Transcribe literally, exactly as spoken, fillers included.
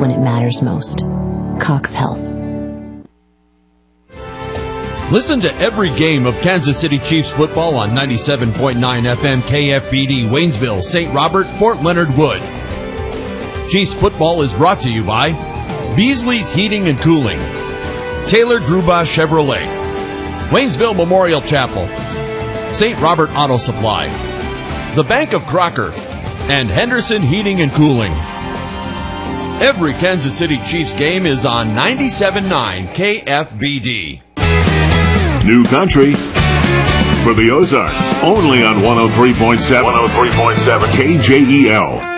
when it matters most. Cox Health. Listen to every game of Kansas City Chiefs football on ninety-seven point nine F M K F B D, Waynesville, Saint Robert, Fort Leonard Wood. Chiefs football is brought to you by Beasley's Heating and Cooling, Taylor Gruba Chevrolet, Waynesville Memorial Chapel, Saint Robert Auto Supply, the Bank of Crocker, and Henderson Heating and Cooling. Every Kansas City Chiefs game is on ninety-seven point nine K F B D. New country for the Ozarks, only on one oh three point seven. one oh three point seven K J E L.